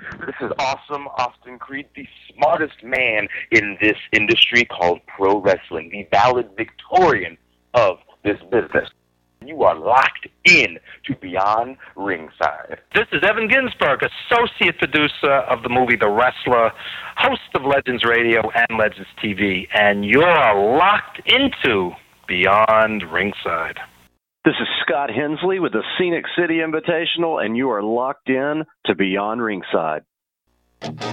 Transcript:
This is awesome, Austin Creed, the smartest man in this industry called pro wrestling, the valedictorian of this business. You are locked in to Beyond Ringside. This is Evan Ginsberg, associate producer of the movie The Wrestler, host of Legends Radio and Legends TV, and you're locked into Beyond Ringside. This is Scott Hensley with the Scenic City Invitational, and you are locked in to Beyond Ringside.